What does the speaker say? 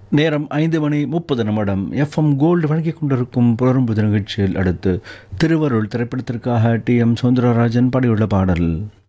நேரம் 5:30 FM gold வழங்கிக் கொண்டிருக்கும் புலரும் புது நிகழ்ச்சியில் அடுத்து திருவருள் திரைப்படத்திற்காக டி எம் சௌந்தரராஜன் பாடியுள்ள பாடல்.